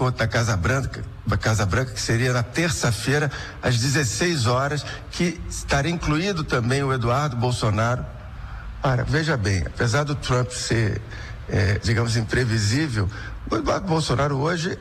encontro da Casa Branca, que seria na terça-feira, às 16 horas, que estaria incluído também o Eduardo Bolsonaro. Ora, veja bem, apesar do Trump ser, digamos, imprevisível, o Eduardo Bolsonaro hoje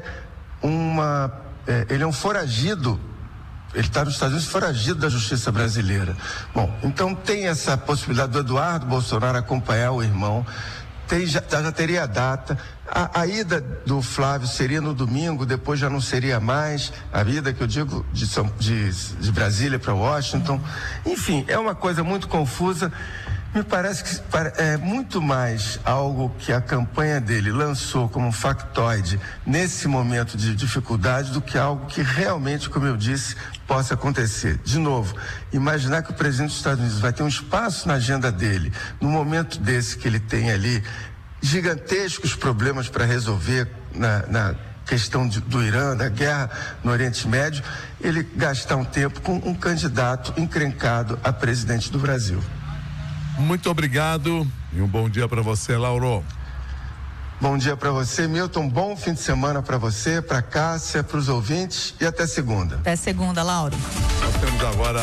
ele é um foragido. Ele está nos Estados Unidos foragido da justiça brasileira. Bom, então tem essa possibilidade do Eduardo Bolsonaro acompanhar o irmão. Já teria a data. A ida do Flávio seria no domingo, depois já não seria mais. A ida que eu digo de Brasília para Washington. Enfim, é uma coisa muito confusa. Me parece que é muito mais algo que a campanha dele lançou como factoide nesse momento de dificuldade do que algo que realmente, como eu disse, possa acontecer. De novo, imaginar que o presidente dos Estados Unidos vai ter um espaço na agenda dele, no momento desse que ele tem ali gigantescos problemas para resolver na questão do Irã, da guerra no Oriente Médio, ele gastar um tempo com um candidato encrencado a presidente do Brasil. Muito obrigado e um bom dia para você, Lauro. Bom dia para você, Milton. Bom fim de semana para você, para Cássia, para os ouvintes e até segunda. Até segunda, Lauro. Nós temos agora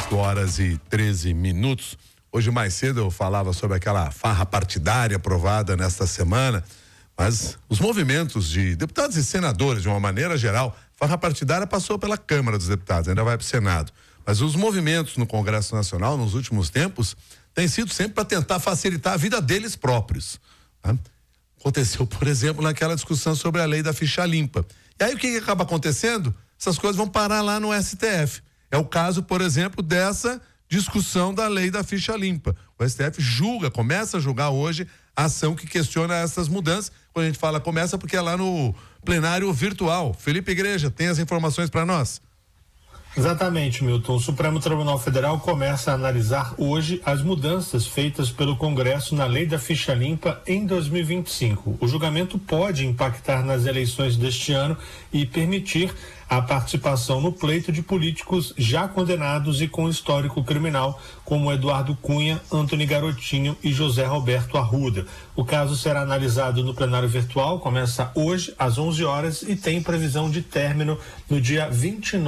8h13. Hoje mais cedo eu falava sobre aquela farra partidária aprovada nesta semana, mas os movimentos de deputados e senadores, de uma maneira geral, farra partidária passou pela Câmara dos Deputados, ainda vai para o Senado. Mas os movimentos no Congresso Nacional, nos últimos tempos, têm sido sempre para tentar facilitar a vida deles próprios. Tá? Aconteceu, por exemplo, naquela discussão sobre a lei da ficha limpa. E aí o que acaba acontecendo? Essas coisas vão parar lá no STF. É o caso, por exemplo, dessa discussão da lei da ficha limpa. O STF começa a julgar hoje a ação que questiona essas mudanças. Quando a gente fala começa, porque é lá no plenário virtual. Felipe Igreja, tem as informações para nós? Exatamente, Milton. O Supremo Tribunal Federal começa a analisar hoje as mudanças feitas pelo Congresso na Lei da Ficha Limpa em 2025. O julgamento pode impactar nas eleições deste ano e permitir a participação no pleito de políticos já condenados e com histórico criminal, como Eduardo Cunha, Antony Garotinho e José Roberto Arruda. O caso será analisado no plenário virtual, começa hoje às 11 horas e tem previsão de término no dia 29